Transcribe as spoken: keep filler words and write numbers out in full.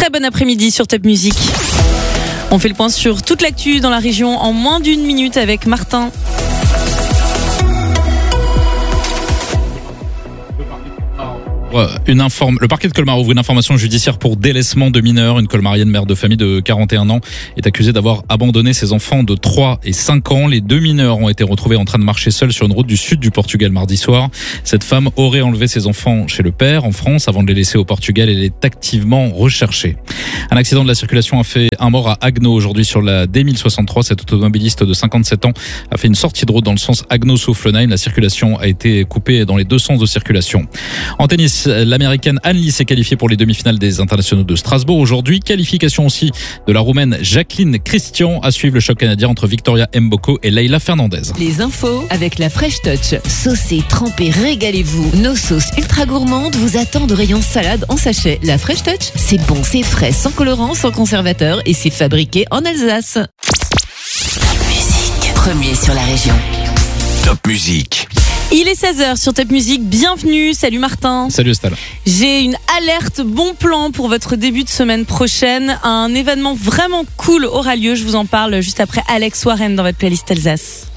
Très bon après-midi sur Top Music. On fait le point sur toute l'actu dans la région en moins d'une minute avec Martin. Une informe... Le parquet de Colmar ouvre une information judiciaire pour délaissement de mineurs. Une colmarienne mère de famille de quarante et un ans est accusée d'avoir abandonné ses enfants de trois et cinq ans. Les deux mineurs ont été retrouvés en train de marcher seuls sur une route du sud du Portugal mardi soir. Cette femme aurait enlevé ses enfants chez le père en France avant de les laisser au Portugal. Elle est activement recherchée. Un accident de la circulation a fait un mort à Agno aujourd'hui sur la D mille soixante-trois. Cet automobiliste de cinquante-sept ans a fait une sortie de route dans le sens Agno-Soufflenheim. La circulation a été coupée dans les deux sens de circulation. En tennis, l'américaine Anne-Lie s'est qualifiée pour les demi-finales des internationaux de Strasbourg aujourd'hui. Qualification aussi de la roumaine Jacqueline Christian. À suivre le choc canadien entre Victoria Mboko et Leila Fernandez. Les infos avec la Fresh Touch. Saucez, trempez, régalez-vous. Nos sauces ultra gourmandes vous attendent au rayon salade en sachet. La Fresh Touch, c'est bon, c'est frais, sans colorant, sans conservateur et c'est fabriqué en Alsace. Top Music, premier sur la région. Top Music. Il est seize heures sur Top Music, bienvenue, salut Martin. Salut Estelle. J'ai une alerte bon plan pour votre début de semaine prochaine. Un événement vraiment cool aura lieu, je vous en parle juste après Alex Warren dans votre playlist Alsace.